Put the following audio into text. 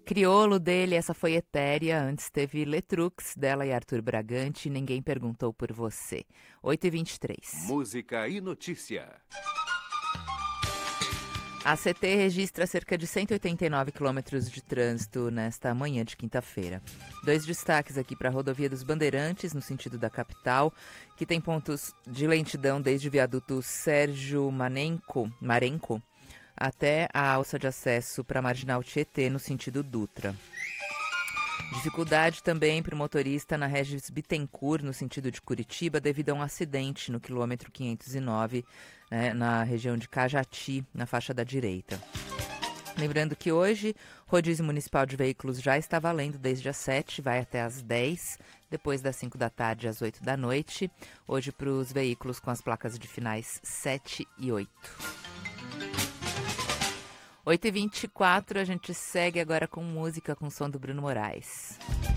Criolo dele, essa foi Etérea. Antes teve Letrux, dela e Arthur Bragante. Ninguém perguntou por você. 8h23. Música e notícia. A CT registra cerca de 189 quilômetros de trânsito nesta manhã de quinta-feira. 2 destaques aqui para a rodovia dos Bandeirantes, no sentido da capital, que tem pontos de lentidão desde o viaduto Sérgio Marenco até a alça de acesso para a Marginal Tietê, no sentido Dutra. Dificuldade também para o motorista na Regis Bittencourt, no sentido de Curitiba, devido a um acidente no quilômetro 509, na região de Cajati, na faixa da direita. Lembrando que hoje, rodízio municipal de veículos já está valendo desde as 7, vai até as 10, depois das 5 da tarde às 8 da noite. Hoje para os veículos com as placas de finais 7 e 8. 8h24, a gente segue agora com música, com o som do Bruno Moraes.